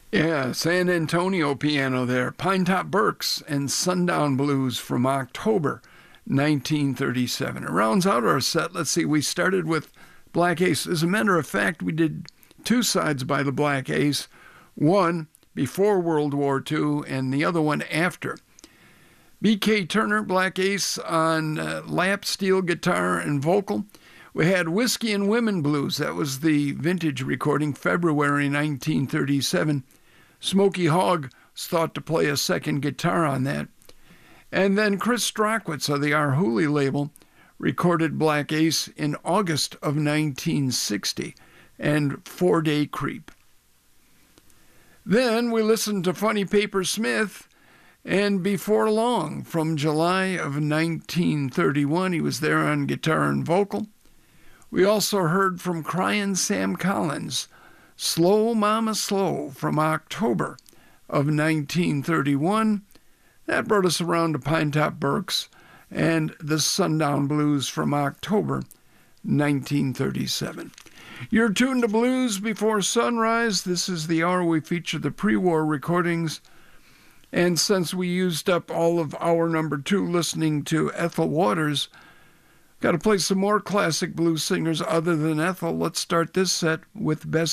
Yeah, San Antonio piano there. Pinetop Burks and Sundown Blues from October 1937. It rounds out our set. Let's see, we started with Black Ace. As a matter of fact, we did two sides by the Black Ace, one before World War II and the other one after. B.K. Turner, Black Ace on lap steel guitar and vocal. We had Whiskey and Women Blues. That was the vintage recording, February 1937. Smokey Hogg is thought to play a second guitar on that. And then Chris Strachwitz of the Arhoolie label recorded Black Ace in August of 1960 and 4 Day Creep. Then we listened to Funny Paper Smith, and Before Long from July of 1931. He was there on guitar and vocal. We also heard from Cryin' Sam Collins, Slow Mama Slow from October of 1931. That brought us around to Pinetop Burks and the Sundown Blues from October 1937. You're tuned to Blues Before Sunrise. This is the hour we feature the pre-war recordings. And since we used up all of hour number 2 listening to Ethel Waters, got to play some more classic blues singers other than Ethel. Let's start this set with Bessie